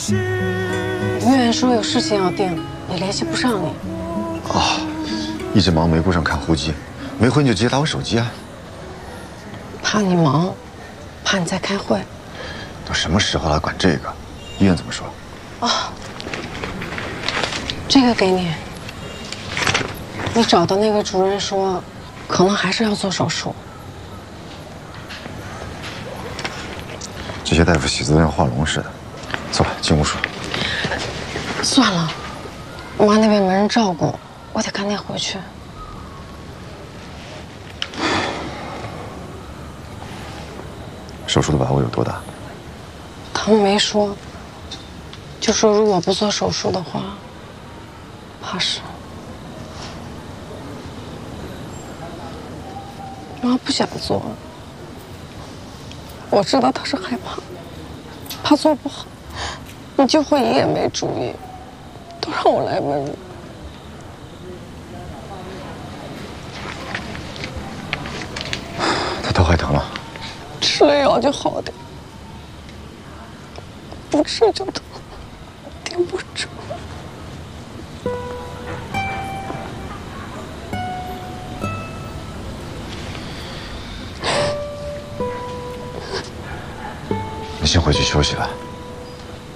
医院说有事情要定，也联系不上你。 哦，一直忙没顾上看呼机，没回你就直接打我手机啊。 怕你忙，怕你在开会。 都什么时候了，管这个？医院怎么说？ 哦，这个给你。你找的那个主任说，可能还是要做手术。 这些大夫写字都像画龙似的。走吧，进屋说。 算了，妈那边没人照顾，我得赶紧回去。 手术的把握有多大？ 他们没说，就说如果不做手术的话，怕是。妈不想做，我知道她是害怕，怕做不好。你救会姨也没主意，都让我来问你。 他头还疼吗？ 吃了药就好点，不吃就疼，顶不住。 你先回去休息吧。